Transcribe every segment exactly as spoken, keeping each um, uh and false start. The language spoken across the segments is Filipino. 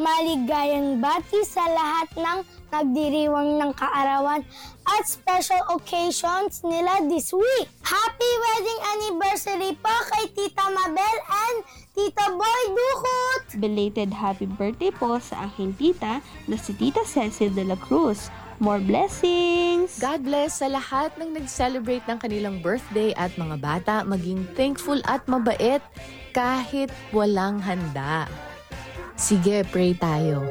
maligayang bati sa lahat ng nagdiriwang ng kaarawan at special occasions nila this week. Happy wedding anniversary po kay Tita Mabel and Tita Boy Dukot! Belated happy birthday po sa aking tita na si Tita Cecil de la Cruz. More blessings! God bless sa lahat ng nag-celebrate ng kanilang birthday at mga bata maging thankful at mabait kahit walang handa. Sige, pray tayo.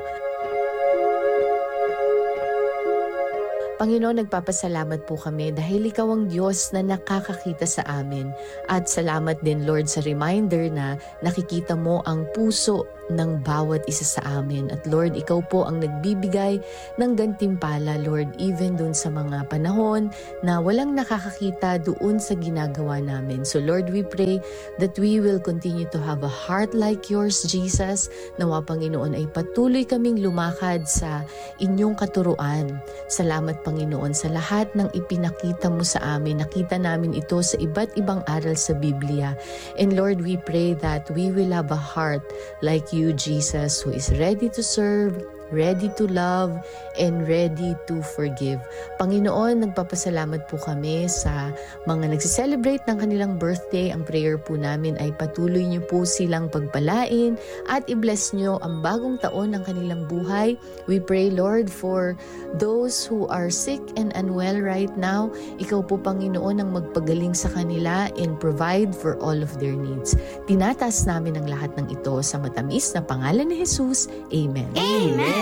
Panginoon, nagpapasalamat po kami dahil Ikaw ang Diyos na nakakakita sa amin. At salamat din, Lord, sa reminder na nakikita mo ang puso ng bawat isa sa amin. At Lord, Ikaw po ang nagbibigay ng gantimpala, Lord, even dun sa mga panahon na walang nakakakita doon sa ginagawa namin. So Lord, we pray that we will continue to have a heart like yours, Jesus. Nawa, Panginoon, ay patuloy kaming lumakad sa inyong katuruan. Salamat, Panginoon, sa lahat ng ipinakita mo sa amin. Nakita namin ito sa iba't ibang aral sa Biblia. And Lord, we pray that we will have a heart like you, Jesus, who is ready to serve, ready to love, and ready to forgive. Panginoon, nagpapasalamat po kami sa mga nagsiselebrate ng kanilang birthday. Ang prayer po namin ay patuloy niyo po silang pagpalain at i-bless niyo ang bagong taon ng kanilang buhay. We pray, Lord, for those who are sick and unwell right now. Ikaw po, Panginoon, ang magpagaling sa kanila and provide for all of their needs. Tinataas namin ang lahat ng ito sa matamis na pangalan ni Jesus. Amen. Amen!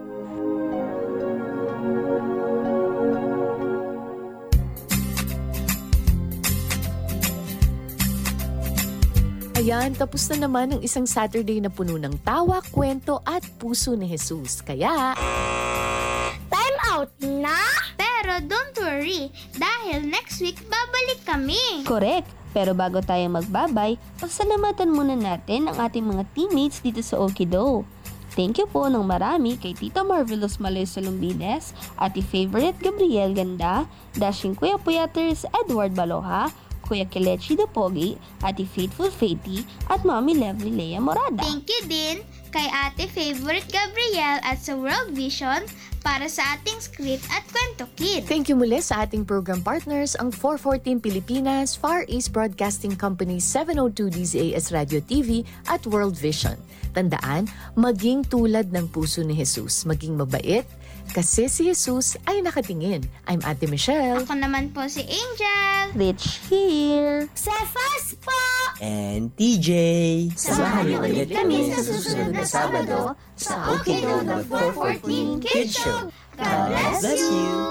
Ayan, tapos na naman ang isang Saturday na puno ng tawa, kwento at puso ni Jesus. Kaya, Time out na! Pero don't worry, dahil next week babalik kami. Correct! Pero bago tayo magbabay, pasalamatan muna natin ang ating mga teammates dito sa Okido. Thank you po ng marami kay Tita Marvelous Maloy Salumbides, Ate Favorite Gabriel Ganda, Dashing Kuya Puyaters Edward Baloha, Kuya Kelechi Dapogi, Ate Faithful Faithy, at Mommy Lovely Lea Morada. Thank you din kay Ate Favorite Gabriel at sa World Vision para sa ating script at kwento kid. thank you muli sa ating program partners, ang four fourteen Pilipinas, Far East Broadcasting Company, seven oh two D Z A S Radio T V at World Vision. Tandaan, maging tulad ng puso ni Jesus, maging mabait, kasi si Jesus ay nakatingin. I'm Ate Michelle. Ako naman po si Angel. Rich here! Cephas po! And T J. Samahan niyo ulit kami sa susunod na Sabado sa Okido na four fourteen Kids Show. God bless you!